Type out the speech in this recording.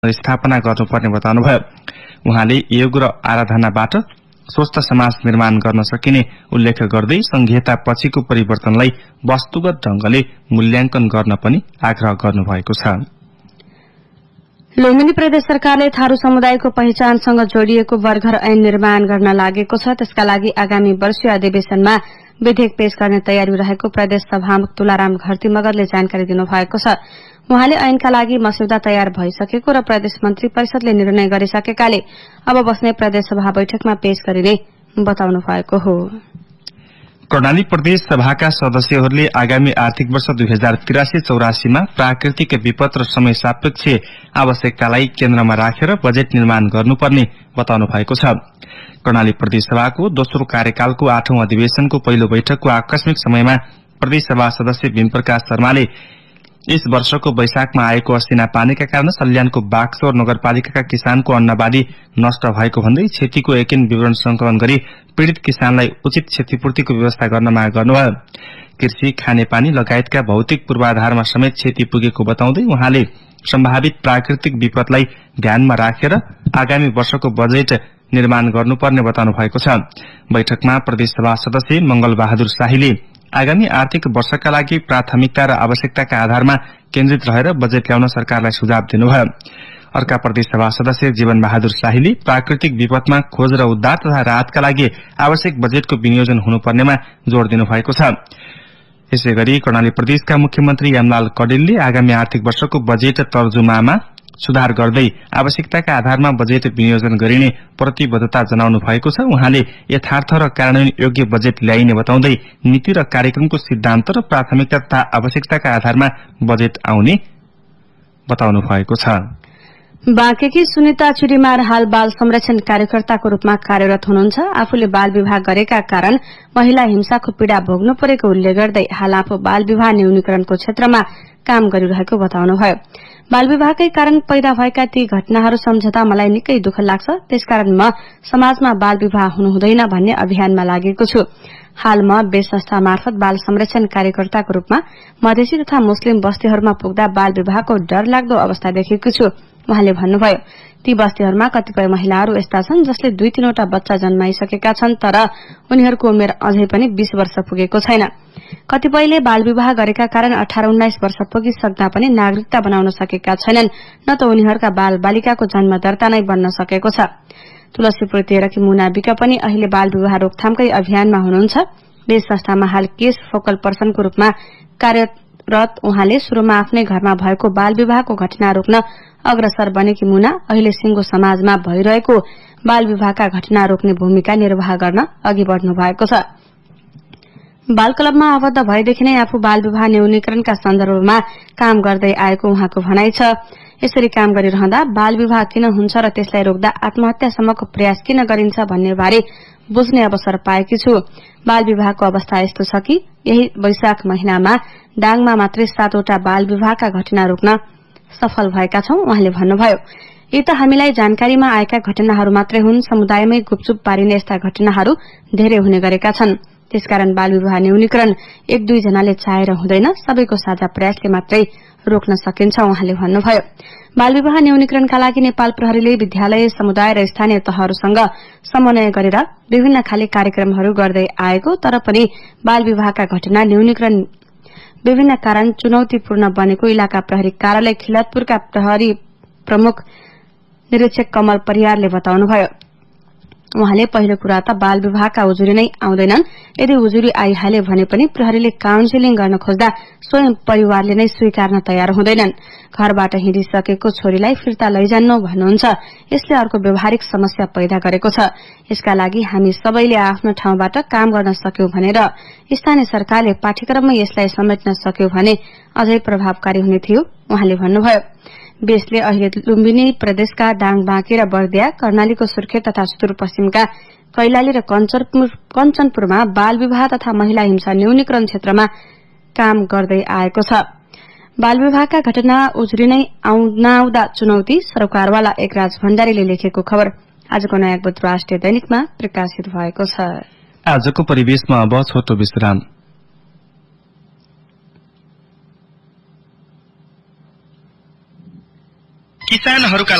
स्थापना गर्नुपर्ने बताउनुभयो। उहाँले योग र आराधनाबाट स्वस्थ समाज निर्माण गर्न सकिने उल्लेख गर्दै संघीयता पछिको परिवर्तनलाई वस्तुगत ढंगले मूल्याङ्कन गर्न पनि आग्रह गर्नुभएको छ। लुम्बिनी प्रदेश सरकारले थारू समुदायको पहिचानसँग जोडिएको बर्गर ऐन निर्माण गर्न लागेको छ। त्यसका लागि आगामी वर्षीय अधिवेशनमा विधेयक पेश गर्ने तयारी रहेको प्रदेश सभामुख तुलाराम घरती मगरले जानकारी दिनुभएको छ। उहाँले ऐनका लागि मस्यौदा तयार भइसकेको र प्रदेश मन्त्री परिषदले निर्णय गरिसकेकाले अब बस्ने प्रदेश सभा बैठकमा पेश गरिने बताउनु भएको हो। कर्णाली प्रदेश सभाका सदस्यहरूले आगामी आर्थिक वर्ष 2083-84 मा प्राकृतिक विपद र समय सापेक्ष आवश्यकतालाई केन्द्रमा राखेर बजेट निर्माण गर्नुपर्ने बताउनु भएको छ। कर्णाली प्रदेश सभाको दोस्रो कार्यकालको 8औं अधिवेशनको पहिलो बैठकको आकस्मिक समयमा प्रदेश सभा सदस्य भीमप्रकाश शर्माले यस वर्षको वैशाखमा आएको असिना पानीका कारण सल्यानको बाक्सौर नगरपालिकाका किसानको अन्नबाली नष्ट भएको भन्दै क्षतिको एकिन विवरण संकलन गरी पीड़ित किसानलाई उचित क्षतिपूर्तिको व्यवस्था गर्न माग गर्नुभयो। कृषि, खानेपानी लगायतका भौतिक पूर्वाधारमा समेत क्षति पुगेको बताउँदै उहाँले सम्भावित प्राकृतिक विपदलाई ध्यानमा राखेर आगामी वर्षको बजेट निर्माण गर्नुपर्ने बताउनु भएको छ। बैठकमा प्रदेश सभा सदस्य मंगल बहादुर शाहीले आगामी आर्थिक वर्षका लागि प्राथमिकता र आवश्यकताका आधारमा केन्द्रित रहेर बजेट ल्याउन सरकारलाई सुझाव दिनुभयो। अर्का प्रदेश सभा सदस्य जीवन बहादुर शाहीले प्राकृतिक विपदमा खोज र उद्धार तथा राहतका लागि आवश्यक बजेटको विनियोजन हुनुपर्नेमा जोड़ दिनुभएको छ। यसैगरी कर्णाली प्रदेशका मुख्यमन्त्री यमलाल कडेलले आगामी आर्थिक वर्षको बजेट तर्जुमामा सुधार गर्दै आवश्यकताका आधारमा बजेट विनियोजन गरिने प्रतिबद्धता जनाउनु भएको छ। उहाँले यथार्थ र कार्यान्वयन योग्य बजेट ल्याइने बताउँदै नीति र कार्यक्रमको सिद्धान्त र प्राथमिकता तथा आवश्यकताका आधारमा बजेट आउने बताउनु भएको छ। बाँकेकी सुनिता चुरीमार हाल बाल संरक्षण कार्यकर्ताको रूपमा कार्यरत हुनुहुन्छ। आफूले बाल विवाह गरेका कारण महिला हिंसाको पीड़ा भोग्नु परेको उल्लेख गर्दै हाल आफू बाल विवाह न्यूनीकरणको क्षेत्रमा काम गरिरहेको बताउनुभयो। बाल विवाहकै कारण पैदा भएका ती घटनाहरू सम्झदा मलाई निकै दुःख लाग्छ। त्यसकारण म समाजमा बाल विवाह हुनु हुँदैन भन्ने अभियानमा लागेको छु। हाल म बेस संस्था मार्फत बाल संरक्षण कार्यकर्ताको रूपमा मधेसी तथा मुस्लिम बस्तीहरूमा पुग्दा बाल विवाहको डरलाग्दो अवस्था देखेको छु। उहाँले भन्नुभयो, ती बस्तीहरूमा कतिपय महिलाहरू यस्ता छन् जसले 2-3वटा बच्चा जन्माइसकेका छन् तर उनीहरूको उमेर अझै पनि 20 वर्ष पुगेको छैन। कतिपयले बाल विवाह गरेका कारण 18-19 वर्ष पुगिसक्दा पनि नागरिकता बनाउन सकेका छैनन्, न त उनीहरूका बाल बालिकाको जन्म दर्ता नै बन्न सकेको छ। तुलसीपुर तेह्रकी मुना विक पनि अहिले बाल विवाह रोकथामकै अभियानमा हुनुहुन्छ। बेस संस्थामा हाल केस फोकल पर्सनको रूपमा कार्यरत उहाँले शुरूमा आफ्नै घरमा भएको बाल विवाहको घटना रोक्न अग्रसर बनेकी मुना अहिले सिंगो समाजमा भइरहेको बाल विवाहका घटना रोक्ने भूमिका निर्वाह गर्न अघि बढ्नु भएको छ। बाल क्लबमा आबद्ध भएदेखि नै आफू बाल विवाह न्यूनीकरणका सन्दर्भमा काम गर्दै आएको उहाँको भनाइ छ। यसरी काम गरिरहँदा बाल विवाह किन हुन्छ र त्यसलाई रोक्दा आत्महत्यासम्मको प्रयास किन गरिन्छ भन्ने बारे बुझ्ने अवसर पाएकी छु। बाल विवाहको अवस्था यस्तो छ कि यही वैशाख महिनामा डाङमा मात्रै 7वटा बाल विवाहका घटना रोक्न सफल भएका छौं। उहाँले भन्नुभयो, यी त हामीलाई जानकारीमा आएका घटनाहरू मात्रै हुन्। समुदायमै गुपचुप पारिने यस्ता घटनाहरू धेरै हुने गरेका छन्। त्यसकारण बाल विवाह न्यूनीकरण 1-2 जनाले चाहेर हुँदैन, सबैको साझा प्रयासले मात्रै रोक्न सकिन्छ। उहाँले भन्नुभयो, बाल विवाह न्यूनीकरणका लागि नेपाल प्रहरीले विद्यालय, समुदाय र स्थानीय तहहरूसँग समन्वय गरेर विभिन्न खाले कार्यक्रमहरू गर्दै आएको तर पनि बाल विवाहका घटना न्यूनीकरण विभिन्न कारण चुनौतीपूर्ण बनेको इलाका प्रहरी कार्यालय खिलतपुरका प्रहरी प्रमुख निरीक्षक कमल परियारले बताउनुभयो। उहाँले पहिलो कुरा त बाल विवाहका उजुरी नै आउँदैनन्। यदि उजुरी आइहाले भने पनि प्रहरीले काउन्सिलिङ गर्न खोज्दा स्वयं परिवारले नै स्वीकार्न तयार हुँदैनन्। घरबाट हिँडिसकेको छोरीलाई फिर्ता लैजान्नु भन्नुहुन्छ। यसले अर्को व्यावहारिक समस्या पैदा गरेको छ। यसका लागि हामी सबैले आफ्नो ठाउँबाट काम गर्न सक्यौं भनेर स्थानीय सरकारले पाठ्यक्रममा यसलाई समेट्न सक्यो भने अझै प्रभावकारी हुने थियो। उहाँले भन्नुभयो, बेसले अहिले लुम्बिनी प्रदेशका दाङ, बाँके र बर्दिया, कर्णालीको सुर्खेत तथा सुदूरपश्चिमका कैलाली र कञ्चनपुरमा बाल विवाह तथा महिला हिंसा न्यूनीकरण क्षेत्रमा काम गर्दै आएको छ। बाल विवाहका घटना उजुरी नै नआउँदा चुनौती, सरकारवाला एकराज भण्डारीले लेखेको खबर आजको नयाँ बुध राष्ट्रिय दैनिकमा प्रकाशित भएको छ। आजको परिवेशमा अब छोटो विश्राम। किसानहरूका